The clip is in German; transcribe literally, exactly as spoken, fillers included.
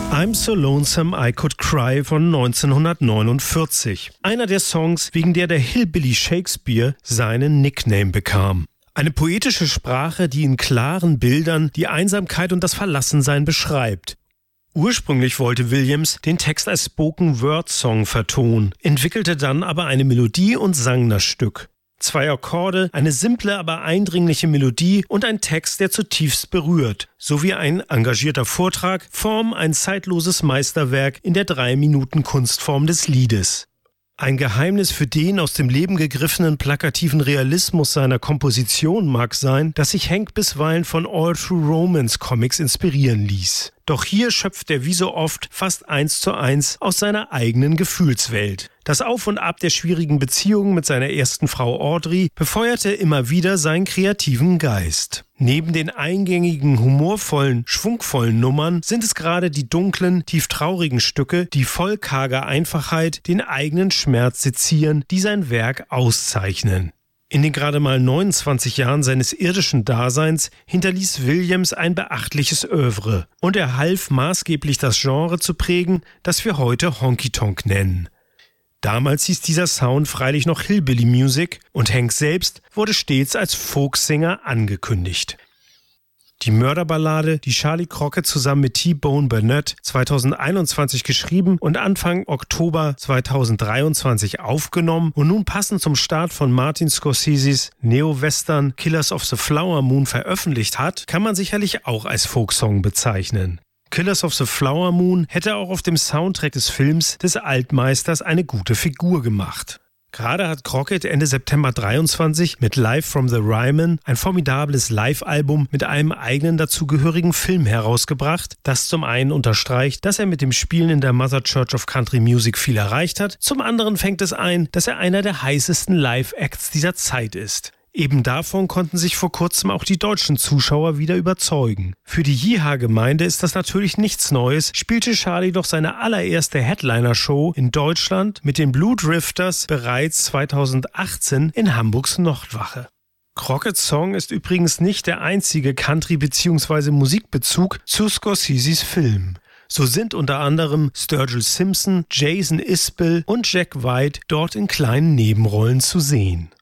I'm So Lonesome I Could Cry von neunzehnhundertneunundvierzig. Einer der Songs, wegen der der Hillbilly Shakespeare seinen Nickname bekam. Eine poetische Sprache, die in klaren Bildern die Einsamkeit und das Verlassensein beschreibt. Ursprünglich wollte Williams den Text als Spoken-Word-Song vertonen, entwickelte dann aber eine Melodie und sang das Stück. Zwei Akkorde, eine simple, aber eindringliche Melodie und ein Text, der zutiefst berührt, sowie ein engagierter Vortrag formen ein zeitloses Meisterwerk in der drei Minuten Kunstform des Liedes. Ein Geheimnis für den aus dem Leben gegriffenen plakativen Realismus seiner Komposition mag sein, dass sich Hank bisweilen von All-True-Romance-Comics inspirieren ließ. Doch hier schöpft er wie so oft fast eins zu eins aus seiner eigenen Gefühlswelt. Das Auf und Ab der schwierigen Beziehung mit seiner ersten Frau Audrey befeuerte immer wieder seinen kreativen Geist. Neben den eingängigen, humorvollen, schwungvollen Nummern sind es gerade die dunklen, tief traurigen Stücke, die voll karger Einfachheit den eigenen Schmerz sezieren, die sein Werk auszeichnen. In den gerade mal neunundzwanzig Jahren seines irdischen Daseins hinterließ Williams ein beachtliches Œuvre und er half maßgeblich das Genre zu prägen, das wir heute Honky-Tonk nennen. Damals hieß dieser Sound freilich noch Hillbilly Music und Hank selbst wurde stets als Folksinger angekündigt. Die Mörderballade, die Charlie Crockett zusammen mit T-Bone Burnett zweitausendeinundzwanzig geschrieben und Anfang Oktober zweitausenddreiundzwanzig aufgenommen und nun passend zum Start von Martin Scorseses Neo-Western Killers of the Flower Moon veröffentlicht hat, kann man sicherlich auch als Folksong bezeichnen. Killers of the Flower Moon hätte auch auf dem Soundtrack des Films des Altmeisters eine gute Figur gemacht. Gerade hat Crockett Ende September dreiundzwanzig mit Live from the Ryman ein formidables Live-Album mit einem eigenen dazugehörigen Film herausgebracht, das zum einen unterstreicht, dass er mit dem Spielen in der Mother Church of Country Music viel erreicht hat, zum anderen fängt es ein, dass er einer der heißesten Live-Acts dieser Zeit ist. Eben davon konnten sich vor kurzem auch die deutschen Zuschauer wieder überzeugen. Für die Yeehaw-Gemeinde ist das natürlich nichts Neues, spielte Charlie doch seine allererste Headliner-Show in Deutschland mit den Blue Drifters bereits zweitausendachtzehn in Hamburgs Nordwache. Crockett's Song ist übrigens nicht der einzige Country- bzw. Musikbezug zu Scorseses Film. So sind unter anderem Sturgill Simpson, Jason Isbell und Jack White dort in kleinen Nebenrollen zu sehen.